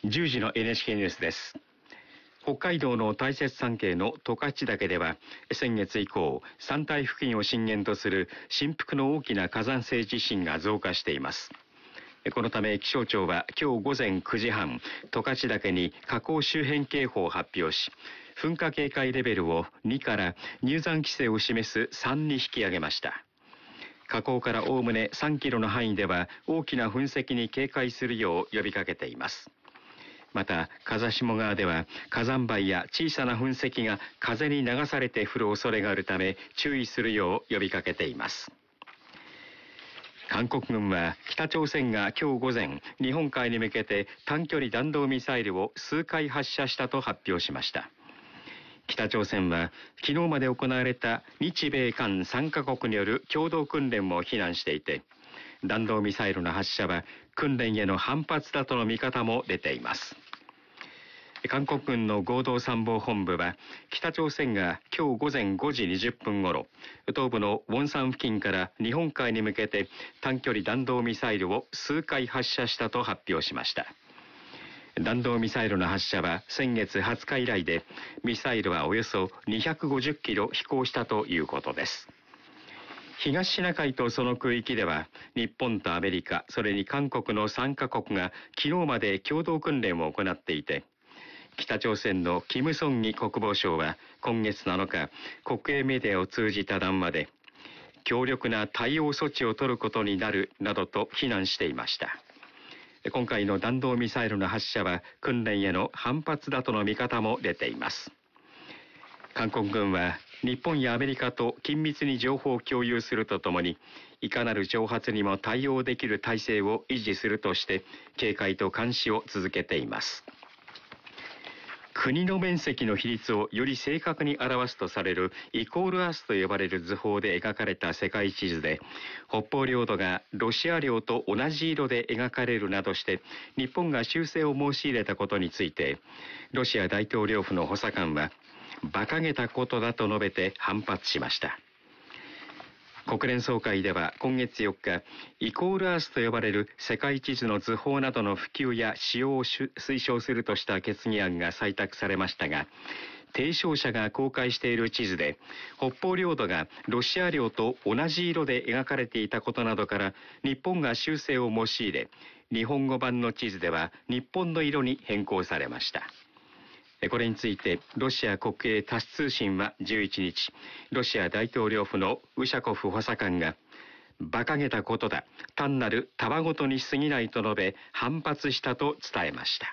10時の NHK ニュースです。北海道の大雪山系の十勝岳では先月以降、山体付近を震源とする振幅の大きな火山性地震が増加しています。このため気象庁は今日午前9時半、十勝岳に火口周辺警報を発表し、噴火警戒レベルを2から入山規制を示す3に引き上げました。火口からおおむね3キロの範囲では大きな噴石に警戒するよう呼びかけています。また風下川では火山灰や小さな噴石が風に流されて降る恐れがあるため注意するよう呼びかけています。韓国軍は北朝鮮が今日午前、日本海に向けて短距離弾道ミサイルを数回発射したと発表しました。北朝鮮は昨日まで行われた日米韓3カ国による共同訓練を非難していて、弾道ミサイルの発射は訓練への反発だとの見方も出ています。韓国軍の合同参謀本部は北朝鮮が今日午前5時20分ごろ、東部のウォンサン付近から日本海に向けて短距離弾道ミサイルを数回発射したと発表しました。弾道ミサイルの発射は先月20日以来で、ミサイルはおよそ250キロ飛行したということです。東シナ海とその空域では日本とアメリカ、それに韓国の3カ国が昨日まで共同訓練を行っていて、北朝鮮のキム・ソンギ国防相は今月7日、国営メディアを通じた談話で、強力な対応措置を取ることになるなどと非難していました。今回の弾道ミサイルの発射は訓練への反発だとの見方も出ています。韓国軍は日本やアメリカと緊密に情報を共有するとともに、いかなる挑発にも対応できる体制を維持するとして警戒と監視を続けています。国の面積の比率をより正確に表すとされるイコールアースと呼ばれる図法で描かれた世界地図で、北方領土がロシア領と同じ色で描かれるなどして日本が修正を申し入れたことについて、ロシア大統領府の補佐官は馬鹿げたことだと述べて反発しました。国連総会では今月4日、イコールアースと呼ばれる世界地図の図法などの普及や使用を推奨するとした決議案が採択されましたが、提唱者が公開している地図で北方領土がロシア領と同じ色で描かれていたことなどから日本が修正を申し入れ、日本語版の地図では日本の色に変更されました。これについてロシア国営タス通信は11日、ロシア大統領府のウシャコフ補佐官が馬鹿げたことだ、単なるたわごとに過ぎないと述べ反発したと伝えました。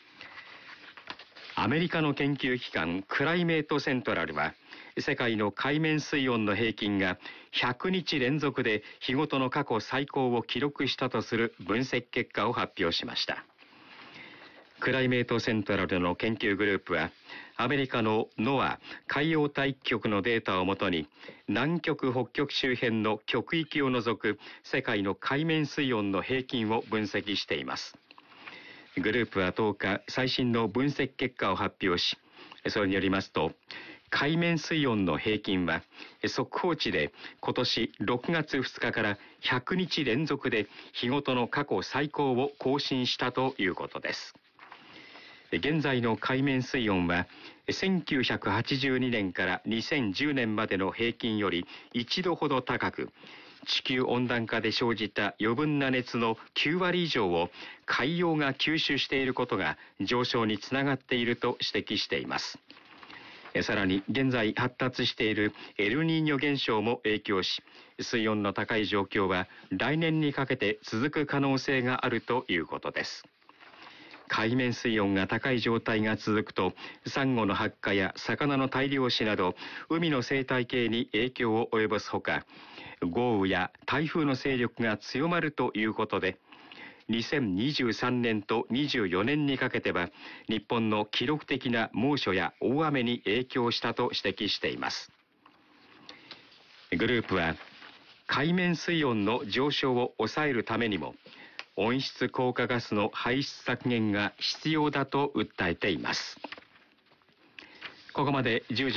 アメリカの研究機関クライメートセントラルは世界の海面水温の平均が100日連続で日ごとの過去最高を記録したとする分析結果を発表しました。クライメートセントラルの研究グループはアメリカの NOAA 海洋大気局のデータをもとに南極北極周辺の極域を除く世界の海面水温の平均を分析しています。グループは10日、最新の分析結果を発表し、それによりますと海面水温の平均は速報値で今年6月2日から100日連続で日ごとの過去最高を更新したということです。現在の海面水温は1982年から2010年までの平均より1度ほど高く、地球温暖化で生じた余分な熱の9割以上を海洋が吸収していることが上昇につながっていると指摘しています。さらに現在発達しているエルニーニョ現象も影響し、水温の高い状況は来年にかけて続く可能性があるということです。海面水温が高い状態が続くと、サンゴの白化や魚の大量死など海の生態系に影響を及ぼすほか、豪雨や台風の勢力が強まるということで、2023年と24年にかけては日本の記録的な猛暑や大雨に影響したと指摘しています。グループは海面水温の上昇を抑えるためにも温室効果ガスの排出削減が必要だと訴えています。ここまで10時